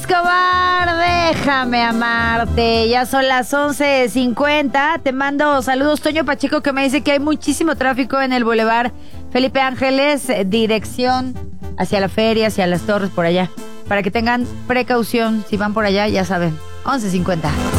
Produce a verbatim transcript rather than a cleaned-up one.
Escobar, déjame amarte. Ya son las once cincuenta. Te mando saludos, Toño Pacheco, que me dice que hay muchísimo tráfico en el Boulevard Felipe Ángeles, dirección hacia la feria, hacia las torres, por allá. Para que tengan precaución, si van por allá, ya saben. once cincuenta.